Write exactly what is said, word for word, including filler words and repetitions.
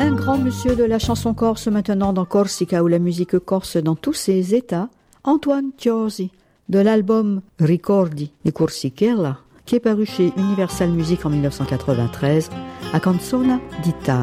Un grand monsieur de la chanson corse maintenant dans Corsica ou la musique corse dans tous ses états, Antoine Chiosi, de l'album Ricordi di Corsichella, qui est paru chez Universal Music en mille neuf cent quatre-vingt-treize, à Canzona d'Italia.